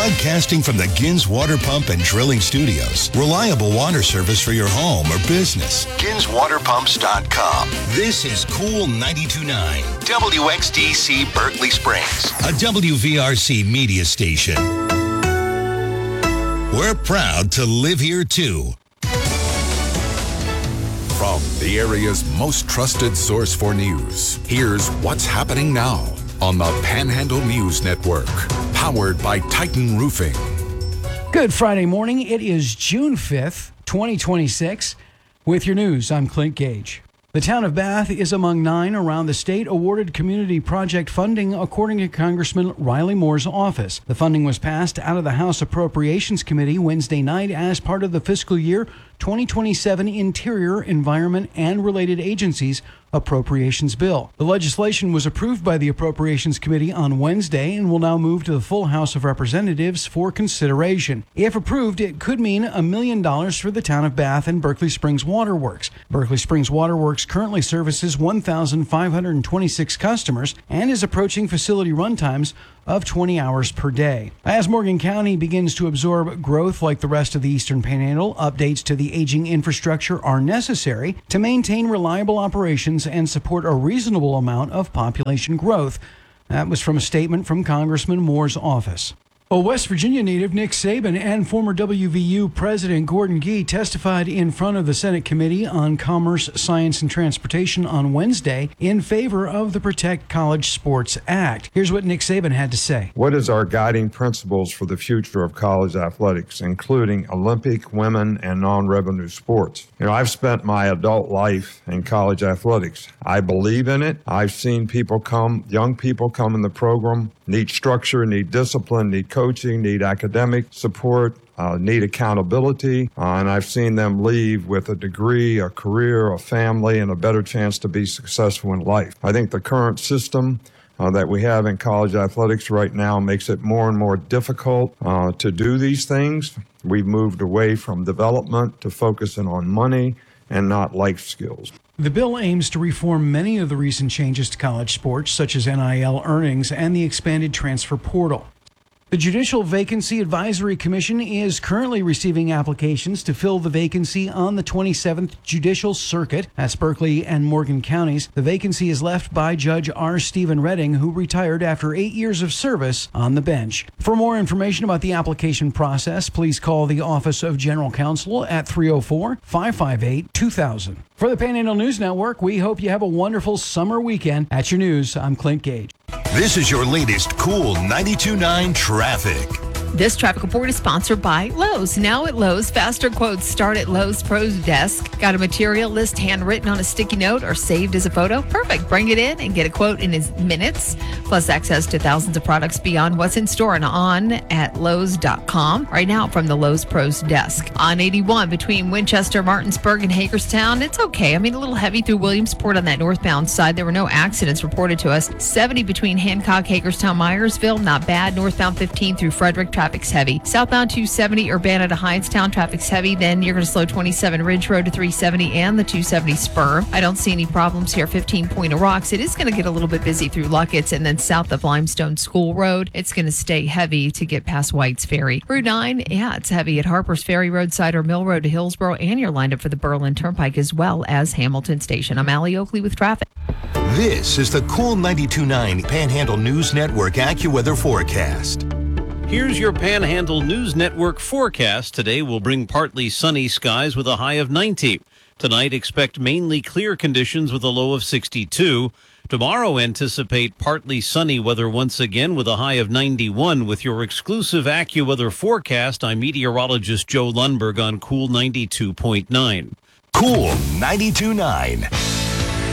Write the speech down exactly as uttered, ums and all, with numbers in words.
Broadcasting from the Gins Water Pump and Drilling Studios. Reliable water service for your home or business. Gins Water Pumps dot com. This is Cool ninety-two point nine. W X D C Berkeley Springs. A W V R C media station. We're proud to live here too. From the area's most trusted source for news, here's what's happening now on the Panhandle News Network, powered by Titan Roofing. Good Friday morning. It is June fifth, twenty twenty-six. With your news, I'm Clint Gage. The town of Bath is among nine around the state awarded community project funding, according to Congressman Riley Moore's office. The funding was passed out of the House Appropriations Committee Wednesday night as part of the fiscal year twenty twenty-seven Interior, Environment, and Related Agencies Appropriations Bill. The legislation was approved by the Appropriations Committee on Wednesday and will now move to the full House of Representatives for consideration. If approved, it could mean a million dollars for the town of Bath and Berkeley Springs Waterworks. Berkeley Springs Waterworks currently services one thousand five hundred twenty-six customers and is approaching facility run times of twenty hours per day. As Morgan County begins to absorb growth like the rest of the Eastern Panhandle, updates to the aging infrastructure are necessary to maintain reliable operations and support a reasonable amount of population growth. That was from a statement from Congressman Moore's office. A West Virginia native, Nick Saban, and former W V U President Gordon Gee testified in front of the Senate Committee on Commerce, Science, and Transportation on Wednesday in favor of the Protect College Sports Act. Here's what Nick Saban had to say. What is our guiding principles for the future of college athletics, including Olympic, women, and non-revenue sports? You know, I've spent my adult life in college athletics. I believe in it. I've seen people come, young people come in the program, need structure, need discipline, need coaching, need academic support, uh, need accountability, uh, and I've seen them leave with a degree, a career, a family, and a better chance to be successful in life. I think the current system uh, that we have in college athletics right now makes it more and more difficult uh, to do these things. We've moved away from development to focusing on money and not life skills. The bill aims to reform many of the recent changes to college sports, such as N I L earnings and the expanded transfer portal. The Judicial Vacancy Advisory Commission is currently receiving applications to fill the vacancy on the twenty-seventh Judicial Circuit. That's Berkeley and Morgan counties. The vacancy is left by Judge R. Stephen Redding, who retired after eight years of service on the bench. For more information about the application process, please call the Office of General Counsel at three oh four, five five eight, two thousand. For the Panhandle News Network, we hope you have a wonderful summer weekend. At your news, I'm Clint Gage. This is your latest Cool ninety-two point nine traffic. This traffic report is sponsored by Lowe's. Now at Lowe's, faster quotes start at Lowe's Pros Desk. Got a material list handwritten on a sticky note or saved as a photo? Perfect. Bring it in and get a quote in minutes. Plus access to thousands of products beyond what's in store and on at Lowe's dot com. Right now from the Lowe's Pros Desk. On eighty-one between Winchester, Martinsburg, and Hagerstown, it's okay. I mean, a little heavy through Williamsport on that northbound side. There were no accidents reported to us. seventy between Hancock, Hagerstown, Myersville, not bad. Northbound fifteen through Frederick, traffic's heavy. Southbound two seventy, Urbana to Hindstown, traffic's heavy. Then you're going to slow twenty-seven Ridge Road to three seventy and the two seventy Spur. I don't see any problems here. fifteen Point of Rocks. It is going to get a little bit busy through Luckett's, and then south of Limestone School Road, it's going to stay heavy to get past White's Ferry. Route nine, yeah, it's heavy at Harper's Ferry Roadside or Mill Road to Hillsborough, and you're lined up for the Berlin Turnpike as well as Hamilton Station. I'm Allie Oakley with traffic. This is the Cool ninety-two point nine Panhandle News Network AccuWeather forecast. Here's your Panhandle News Network forecast. Today will bring partly sunny skies with a high of ninety. Tonight, expect mainly clear conditions with a low of sixty-two. Tomorrow, anticipate partly sunny weather once again with a high of ninety-one. With your exclusive AccuWeather forecast, I'm meteorologist Joe Lundberg on Cool ninety-two point nine. Cool ninety-two point nine.